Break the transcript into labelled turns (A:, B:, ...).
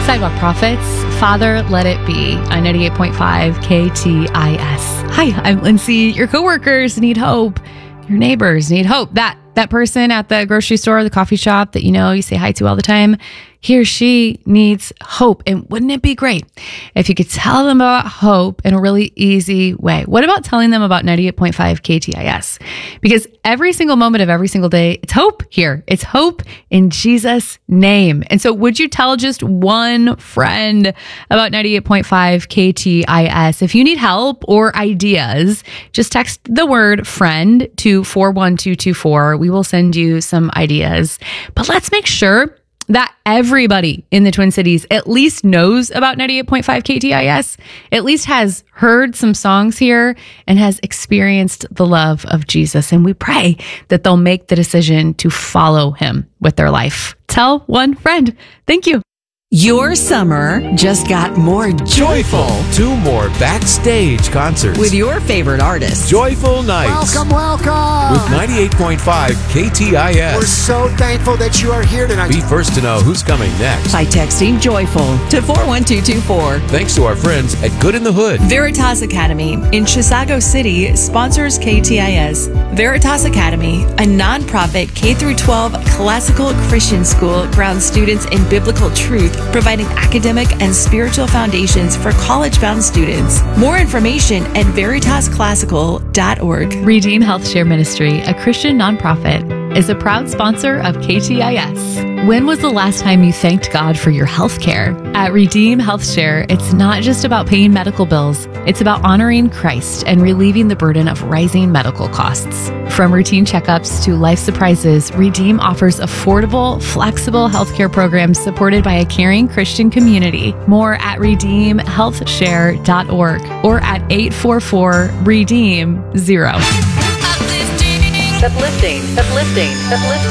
A: Sidewalk Prophets, Father, Let It Be on 98.5 KTIS. Hi, I'm Lindsay. Your coworkers need hope. Your neighbors need hope. That person at the grocery store, the coffee shop that you say hi to all the time, he or she needs hope. And wouldn't it be great if you could tell them about hope in a really easy way? What about telling them about 98.5 KTIS? Because every single moment of every single day, it's hope here. It's hope in Jesus' name. And so would you tell just one friend about 98.5 KTIS? If you need help or ideas, just text the word friend to 41224. We will send you some ideas. But let's make sure that everybody in the Twin Cities at least knows about 98.5 KTIS, at least has heard some songs here and has experienced the love of Jesus. And we pray that they'll make the decision to follow him with their life. Tell one friend. Thank you.
B: Your summer just got more joyful.
C: 2 more backstage concerts
B: With your favorite artists.
C: Joyful Nights
D: Welcome.
C: with 98.5 KTIS.
D: We're so thankful that you are here tonight.
C: Be first to know who's coming next.
B: By texting joyful to 41224.
C: Thanks to our friends at Good in the Hood.
E: Veritas Academy in Chisago City sponsors KTIS. Veritas Academy, a nonprofit K-12 classical Christian school, grounds students in biblical truth, providing academic and spiritual foundations for college-bound students. More information at veritasclassical.org.
A: Redeem Health Share Ministry, a Christian nonprofit, is a proud sponsor of KTIS. When was the last time you thanked God for your health care? At Redeem Health Share, it's not just about paying medical bills. It's about honoring Christ and relieving the burden of rising medical costs. From routine checkups to life surprises, Redeem offers affordable, flexible healthcare programs supported by a caring Christian community. More at redeemhealthshare.org or at 844-REDEEM-0.
B: Uplifting.